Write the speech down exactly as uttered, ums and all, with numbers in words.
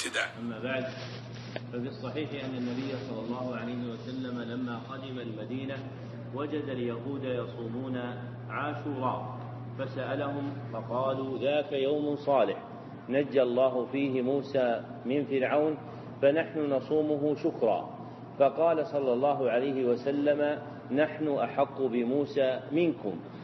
الاعتداء. أما بعد، ففي الصحيح أن النبي صلى الله عليه وسلم لما قدم المدينة وجد اليهود يصومون عاشوراء، فسألهم فقالوا: ذاك يوم صالح نجى الله فيه موسى من فرعون، فنحن نصومه شكرا. فقال صلى الله عليه وسلم: نحن أحق بموسى منكم،